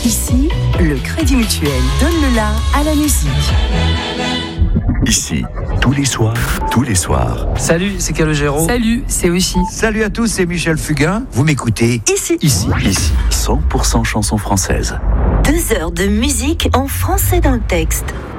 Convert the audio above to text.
Ici, le Crédit Mutuel donne le la à la musique. Ici, tous les soirs. Salut, c'est Calogero. Salut, c'est Oishi. Salut à tous, c'est Michel Fugain. Vous m'écoutez Ici, 100% chansons françaises. 2 heures de musique en français dans le texte.